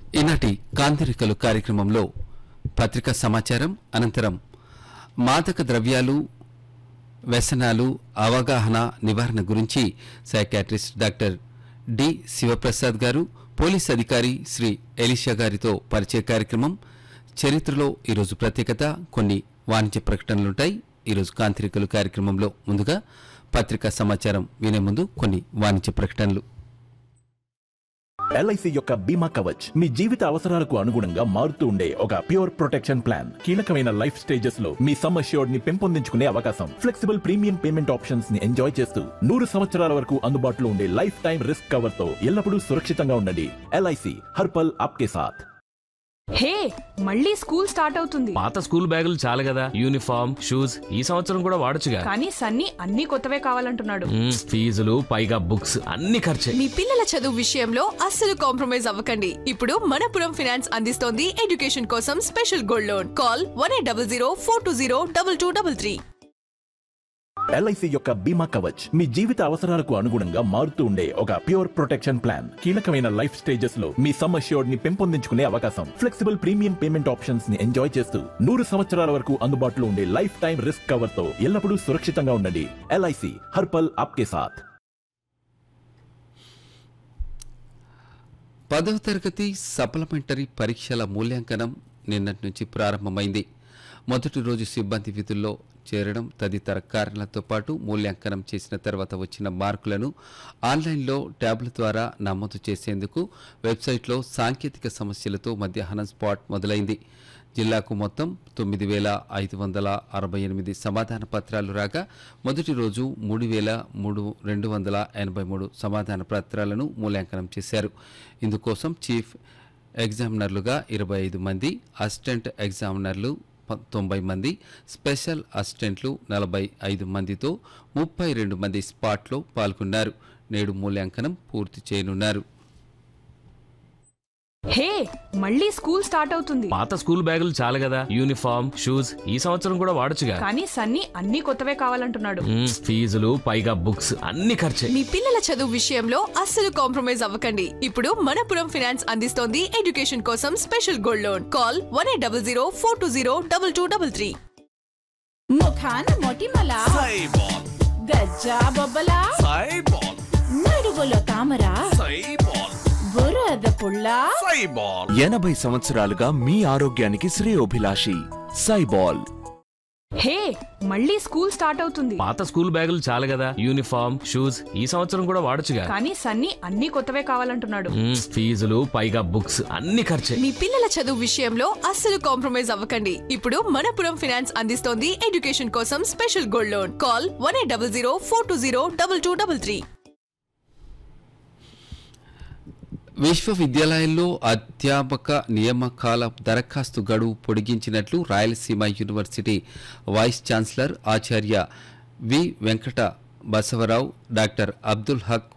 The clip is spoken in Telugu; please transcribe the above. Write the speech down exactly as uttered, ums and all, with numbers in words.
ఈనాటి కాంతిరికలు కార్యక్రమంలో పత్రికా సమాచారం అనంతరం మాదక ద్రవ్యాలు వ్యసనాలు అవగాహన నివారణ గురించి సైకాట్రిస్ట్ డాక్టర్ డి శివప్రసాద్ గారు పోలీస్ అధికారి శ్రీ ఎలీషా గారితో పరిచయ కార్యక్రమం. చరిత్రలో ఈరోజు ప్రత్యేకత, కొన్ని వాణిజ్య ప్రకటనలుంటాయి. ఈరోజు కాంతిరికలు కార్యక్రమంలో ముందుగా పత్రికా సమాచారం వినే ముందు కొన్ని వాణిజ్య ప్రకటనలు. ఎల్ఐసి యొక్క బీమా కవచ్ మీ జీవిత అవసరాలకు అనుగుణంగా మారుతూ ఉండే ఒక ప్యూర్ ప్రొటెక్షన్ ప్లాన్. కీలకమైన లైఫ్ స్టేజెస్ లో మీ సమ్ అష్యూర్డ్ ని పెంపొందించుకునే అవకాశం, ఫ్లెక్సిబుల్ ప్రీమియం పేమెంట్ ఆప్షన్స్ ని ఎంజాయ్ చేస్తూ నూరు సంవత్సరాల వరకు అందుబాటులో ఉండే లైఫ్ టైం రిస్క్ కవర్ తో ఎల్లప్పుడూ సురక్షితంగా ఉండండి. ఎల్ఐసి హర్పల్ ఆప్కే సాథ్. హే, మళ్ళీ స్కూల్ స్టార్ట్ అవుతుంది. పాత స్కూల్ బ్యాగులు చాలు కదా, యూనిఫామ్ షూస్ ఈ సంవత్సరం కూడా వాడొచ్చుగా. కానీ సన్నీ అన్ని కొత్తవే కావాలంటున్నాడు. మ్మ్, ఫీజులు పైగా బుక్స్ అన్ని ఖర్చే. మీ పిల్లల చదువు విషయంలో అస్సలు కాంప్రమైజ్ అవ్వకండి. ఇప్పుడు మనపురం ఫైనాన్స్ అందిస్తోంది ఎడ్యుకేషన్ కోసం special gold loan. Call one eight double zero four two zero double two double three. LIC యొక్క బీమా కవచ్ మీ జీవిత అవసరాలకు అనుగుణంగా మారుతూ ఉండే ఒక ప్యూర్ ప్రొటెక్షన్ ప్లాన్. కీలకమైన లైఫ్ స్టేజెస్ లో మీ సమ్ అష్యూర్డ్ ని పెంపొందించుకునే అవకాశం, ఫ్లెక్సిబుల్ ప్రీమియం పేమెంట్ ఆప్షన్స్ ని ఎంజాయ్ చేస్తూ నూరు సంవత్సరాల వరకు అందుబాటులో ఉండే లైఫ్ టైం రిస్క్ కవర్ తో ఎల్లప్పుడూ సురక్షితంగా ఉండండి. ఎల్ఐసి హర్పల్ ఆప్కే సాథ్. పదవ తరగతి సప్లిమెంటరీ పరీక్షల మూల్యాంకనం నిన్నటి నుంచి ప్రారంభమైంది. మొదటి రోజు సిబ్బంది విధుల్లో చేరడం తదితర కారణాలతో పాటు మూల్యాంకనం చేసిన తర్వాత వచ్చిన మార్కులను ఆన్లైన్లో ట్యాబ్ల ద్వారా నమోదు చేసేందుకు వెబ్సైట్లో సాంకేతిక సమస్యలతో మధ్యాహ్నం స్పాట్ మొదలైంది. జిల్లాకు మొత్తం తొమ్మిది వేల ఐదు వందల అరవై ఎనిమిది సమాధాన పత్రాలు రాగా మొదటి రోజు మూడు వేల మూడు రెండు వందల ఎనభై మూడు సమాధాన పత్రాలను మూల్యాంకనం చేశారు. ఇందుకోసం చీఫ్ ఎగ్జామినర్లుగా ఇరవై ఐదు మంది, అసిస్టెంట్ ఎగ్జామినర్లు తొంభై మంది, స్పెషల్ అసిస్టెంట్లు నలభై ఐదు మందితో ముప్పై రెండు మంది స్పాట్లో పాల్గొన్నారు. నేడు మూల్యాంకనం పూర్తి చేయనున్నారు. హే, మళ్ళీ స్కూల్ స్టార్ట్ అవుతుంది. పాత స్కూల్ బ్యాగులు చాలు కదా, యూనిఫామ్ షూస్ ఈ సంవత్సరం కూడా వాడొచ్చుగా. కానీ సన్నీ అన్ని కొత్తవే కావాలంటున్నాడు. మ్మ్, ఫీజులు పైగా బుక్స్ అన్ని ఖర్చే. మీ పిల్లల చదువు విషయంలో అస్సలు కాంప్రమైజ్ అవ్వకండి. ఇప్పుడు మనపురం ఫైనాన్స్ అందిస్తోంది ఎడ్యుకేషన్ కోసం special gold loan. Call one eight double zero four two zero double two double three. ముఖాన మొటిమల సైబాల్, గజ్జా బొబ్బల సైబాల్, నడువులో తామర సైబాల్, బురద పుల్ల సైబాల్. ఎనభై సంవత్సరాలుగా మీ ఆరోగ్యానికి శ్రేయోభిలాషి సైబాల్. హే, మళ్ళీ స్కూల్ స్టార్ట్ అవుతుంది. పాత స్కూల్ బ్యాగులు చాలు కదా, యూనిఫామ్ షూస్ ఈ సంవత్సరం కూడా వాడొచ్చుగా. కానీ సన్నీ అన్ని కొత్తవే కావాలంటున్నాడు. మ్మ్, ఫీజులు పైగా బుక్స్ అన్ని ఖర్చే. మీ పిల్లల చదువు విషయంలో అస్సలు కాంప్రమైజ్ అవ్వకండి. ఇప్పుడు మనపురం ఫైనాన్స్ అందిస్తోంది ఎడ్యుకేషన్ కోసం special gold loan. Call one eight double zero four two zero double two double three. విశ్వవిద్యాలయాల్లో అధ్యాపక నియామకాల దరఖాస్తు గడువు పొడిగించినట్లు రాయలసీమ యూనివర్సిటీ వైస్ ఛాన్సలర్ ఆచార్య వి వెంకట బసవరావు, డాక్టర్ అబ్దుల్ హక్